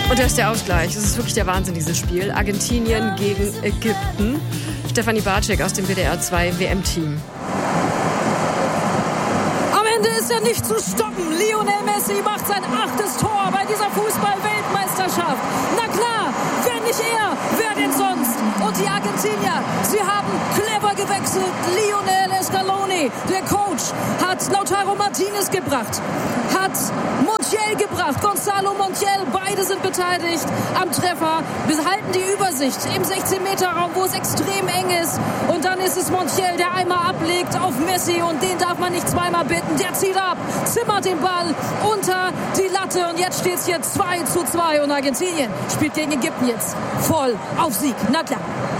Und da ist der Ausgleich. Das ist wirklich der Wahnsinn, dieses Spiel. Argentinien gegen Ägypten. Stefanie Bartschek aus dem WDR 2 WM-Team. Am Ende ist er nicht zu stoppen. Lionel Messi macht sein 8. Tor bei dieser Fußball-Weltmeisterschaft. Na klar, wenn nicht er, wer denn sonst? Und die Argentinier, sie haben clever gewechselt. Lionel Scaloni, der Coach, hat Lautaro Martinez gebracht, hat Montiel gebracht, Gonzalo Montiel, beide sind beteiligt am Treffer. Wir halten die Übersicht im 16-Meter-Raum, wo es extrem eng ist. Und dann ist es Montiel, der einmal ablegt auf Messi und den darf man nicht zweimal bitten. Der zieht ab, zimmert den Ball unter die Latte und jetzt steht es hier 2:2 und Argentinien spielt gegen Ägypten jetzt voll auf Sieg. Na klar.